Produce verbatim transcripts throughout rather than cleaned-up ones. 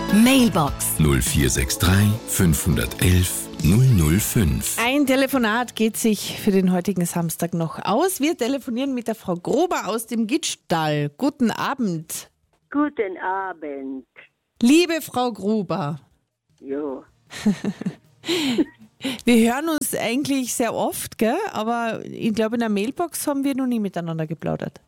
Mailbox null vier sechs drei fünf eins eins null null fünf. Ein Telefonat geht sich für den heutigen Samstag noch aus. Wir telefonieren mit der Frau Gruber aus dem Gittstall. Guten Abend. Guten Abend. Liebe Frau Gruber. Jo. Wir hören uns eigentlich sehr oft, gell? Aber ich glaube, in der Mailbox haben wir noch nie miteinander geplaudert.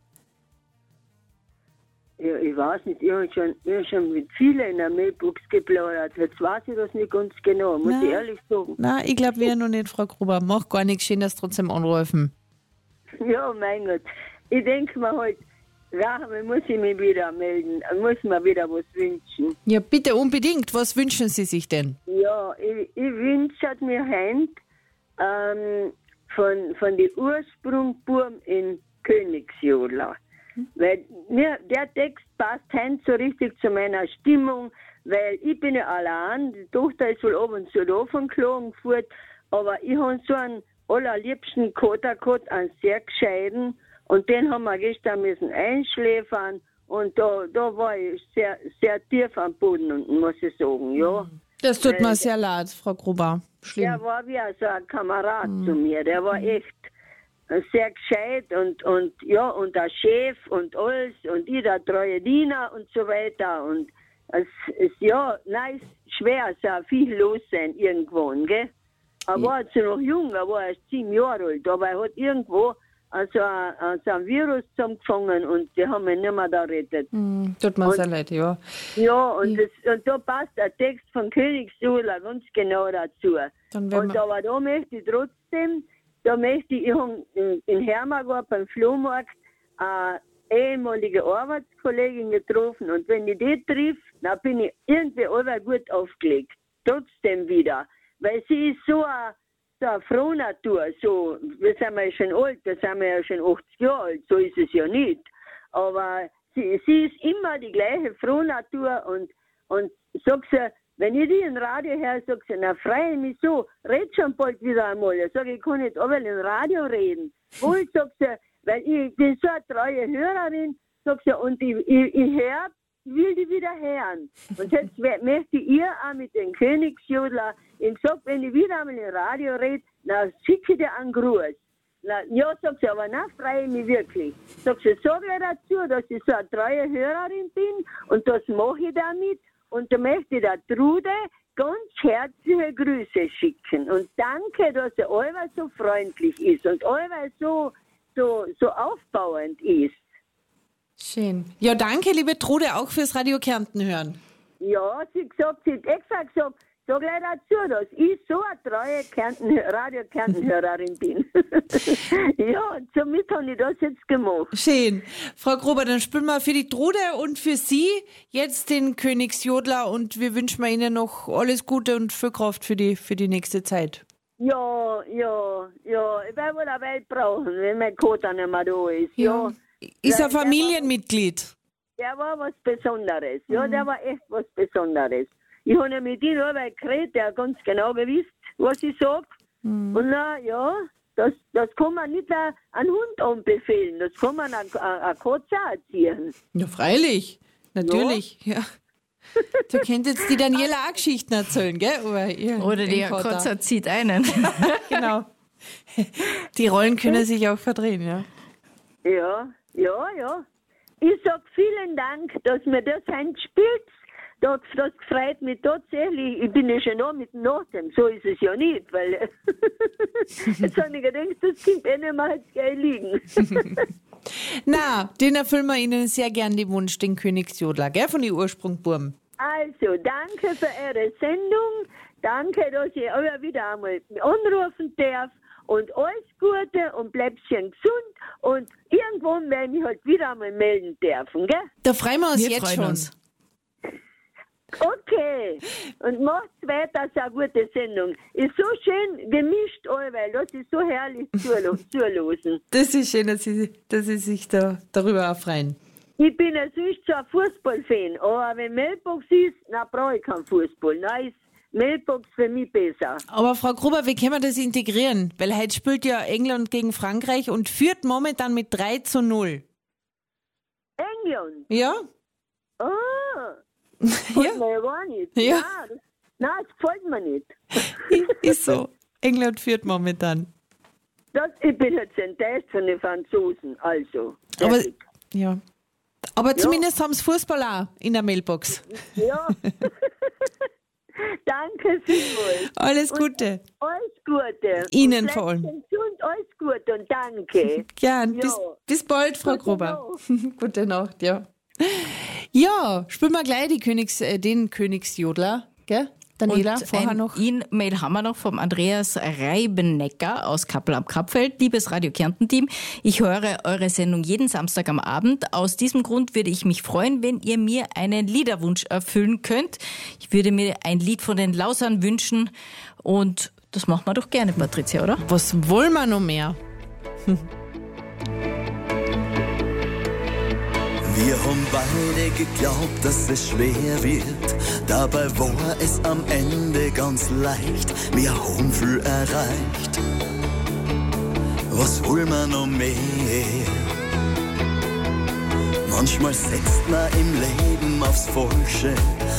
Ja, ich weiß nicht, ich habe schon, ich hab schon mit vielen in der Mailbox geplaudert. Jetzt weiß ich das nicht ganz genau, muss Na. ich ehrlich sagen. Na, ich glaube, wir noch nicht, Frau Gruber. Macht gar nichts, schön, dass Sie trotzdem anrufen. Ja, mein Gott. Ich denke mir halt, Rahel, muss ich mich wieder melden, muss mir wieder was wünschen. Ja, bitte unbedingt. Was wünschen Sie sich denn? Ja, ich, ich wünsche mir heim ähm, von, von den Ursprungburm in Königsjodler. Weil mir, der Text passt heim so richtig zu meiner Stimmung, weil ich bin ja allein, die Tochter ist wohl oben zu da von Klagenfurt, aber ich habe so einen allerliebsten Koter gehabt, einen sehr gescheiten, und den haben wir gestern müssen einschläfern, und da, da war ich sehr, sehr tief am Boden, muss ich sagen, ja. Das tut Weil mir sehr leid, Frau Gruber. Schlimm. Der war wie so ein Kamerad zu mir, der war echt sehr gescheit und, und ja, und der Chef und alles und ich der treue Diener und so weiter, und es ist ja, nein, ist schwer, es soll viel los sein irgendwo, gell? Er war jetzt noch jung, er war erst sieben Jahre alt, aber er hat irgendwo also, also ein Virus zusammengefangen und die haben ihn nicht mehr da rettet. Mm, tut mir Und- sehr leid, ja. Ja, und, das, und da passt der Text von Königsjodler ganz genau dazu. Dann werden Und wir- aber da möchte ich trotzdem, da möchte ich, ich habe in, in Hermagor beim Flohmarkt eine ehemalige Arbeitskollegin getroffen, und wenn ich die triff, dann bin ich irgendwie alle gut aufgelegt. Trotzdem wieder. Weil sie ist so eine, so eine Frohnatur, so, wir sind ja schon alt, da sind wir ja schon achtzig Jahre alt, so ist es ja nicht. Aber sie, sie ist immer die gleiche Frohnatur, und, und sagt sie, wenn ich die im Radio höre, sagt sie, na freue ich mich so, red schon bald wieder einmal. Ich sage, ich kann nicht aber im Radio reden. Wohl, sagt sie, weil ich bin so eine treue Hörerin, sagt sie, und ich, ich, ich höre, ich will die wieder hören. Und jetzt we- möchte ich ihr auch mit den Königsjodler, ich sag, wenn ich wieder einmal im Radio rede, dann schicke ich dir einen Gruß. Na, ja, sagt sie, aber na, freue ich mich wirklich. Sagt sie, sag ihr dazu, dass ich so eine treue Hörerin bin, und das mache ich damit. Und da möchte ich der Trude ganz herzliche Grüße schicken. Und danke, dass er allweil so freundlich ist und allweil so, so, so aufbauend ist. Schön. Ja, danke, liebe Trude, auch fürs Radio Kärnten hören. Ja, sie gesagt, sie hat extra gesagt, sag gleich dazu, dass ich so eine treue Kärnten, Radio-Kärnten-Hörerin bin. Ja, und somit habe ich das jetzt gemacht. Schön. Frau Gruber, dann spielen wir für die Trude und für Sie jetzt den Königsjodler, und wir wünschen Ihnen noch alles Gute und viel Kraft für die, für die nächste Zeit. Ja, ja, ja, ich werde wohl eine Welt brauchen, wenn mein Koter nicht mehr da ist. Ja. Ist Ja, ein der war- Familienmitglied. Der war was Besonderes. Ja, der war echt was Besonderes. Ich habe ja mit ihm aber geredet, der hat ganz genau gewusst, was ich sage. Und na ja, das, das kann man nicht a- einen Hund anbefehlen, das kann man eine Katze auch erziehen. Ja, freilich. Natürlich, ja. Da könnt jetzt die Daniela auch Geschichten erzählen, gell? Über ihren Oder die Enkeltochter. Kotzer zieht einen. Genau. Die Rollen können sich auch verdrehen, ja. Ja, ja, ja. Ich sag vielen Dank, dass mir das heute spielt. Das, das freut mich tatsächlich. Ich bin ja schon noch mit dem Nachtem. So ist es ja nicht, weil jetzt habe ich gedacht, das Kind eh nicht mehr jetzt gleich liegen. Na, den erfüllen wir Ihnen sehr gern, den Wunsch, den Königsjodler, gell, von die Ursprungburm. Also, danke für eure Sendung. Danke, dass ich euch wieder einmal anrufen darf. Und alles Gute und bleibt schön gesund. Und irgendwann werde ich halt wieder einmal melden dürfen, gell? Da freuen wir uns Wir jetzt freuen schon. uns. Okay. Und macht weiter so eine gute Sendung. Ist so schön gemischt, allweil. Das ist so herrlich zulo- zulosen. Das ist schön, dass Sie, dass Sie sich da darüber erfreuen. Ich bin ja sonst so ein Fußballfan. Aber wenn Mailbox ist, dann brauche ich keinen Fußball. Dann ist Mailbox für mich besser. Aber Frau Gruber, wie können wir das integrieren? Weil heute spielt ja England gegen Frankreich und führt momentan mit drei zu null. England? Ja? Ah, Gefällt mir ja gar nicht. Ja. Nein, das, nein, das gefällt mir nicht. Ist so. England führt momentan. Das, ich bin jetzt enttäuscht von den Franzosen, also. Aber, fertig. ja. Aber zumindest haben sie Fußball auch in der Mailbox. Ja. Danke vielmals. Alles Gute. Und alles Gute. Ihnen und vor allem. gesund, alles Gute und danke. Gern. Ja. Bis, bis bald, Frau Gute Gruber. Gute Nacht, ja. Ja, spielen wir gleich die Königs, äh, den Königsjodler, gell? Daniela, Und vorher ein noch. E-Mail haben wir noch vom Andreas Reibenecker aus Kappel am Krapfeld. Liebes Radio Kärnten-Team, ich höre eure Sendung jeden Samstag am Abend. Aus diesem Grund würde ich mich freuen, wenn ihr mir einen Liederwunsch erfüllen könnt. Ich würde mir ein Lied von den Lausern wünschen und das machen wir doch gerne, Patricia, oder? Was wollen wir noch mehr? Wir haben beide geglaubt, dass es schwer wird. Dabei war es am Ende ganz leicht. Wir haben viel erreicht. Was wollen wir noch mehr? Manchmal setzt man im Leben aufs Falsche.